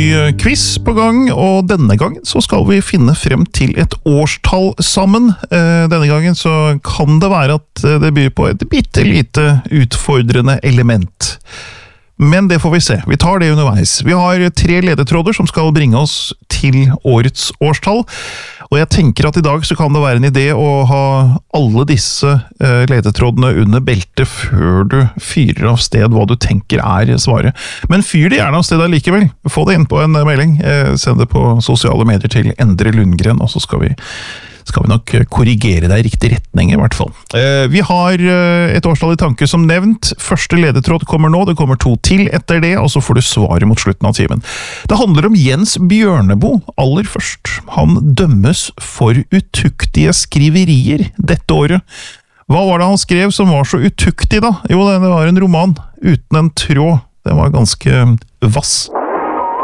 ny quiz på gang, og denne gangen så skal vi finne frem til et årstall sammen. Denne gangen så kan det være at det byr på et bitte lite utfordrende element. Men det får vi se. Vi tar det underveis. Vi har 3 ledetråder som skal bringe oss til årets årstall, og jeg tenker at i dag så kan det være en idé å ha alle disse ledetrådene under beltet før du fyrer av sted hva du tenker svaret. Men fyr det gjerne av sted likevel. Få det inn på en melding. Send det på sosiale medier til Endre Lundgren, og så skal vi nok korrigere deg i riktig retning i hvert fall. Vi har et årstall i tanke som nevnt. Første ledetråd kommer nå, det kommer 2 til etter det, og så får du svaret mot slutten av timen. Det handler om Jens Bjørneboe aller først. Han dømmes for utuktige skriverier dette året. Hva var det han skrev som var så utuktig da? Jo, det var en roman uten en tråd. Den var ganske vass.